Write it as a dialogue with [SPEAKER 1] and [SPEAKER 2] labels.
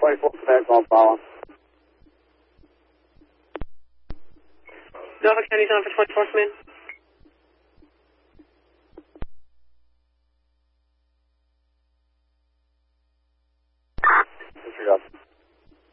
[SPEAKER 1] 24 Quebec, on follow.
[SPEAKER 2] Norfolk County's on for 24, come in.
[SPEAKER 1] Disregard.